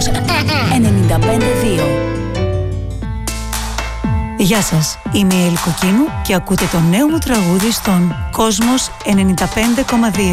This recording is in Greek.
95.2. Γεια σας, είμαι η Ελ Κοκκίνου και ακούτε το νέο μου τραγούδι στον Κόσμος 95,2.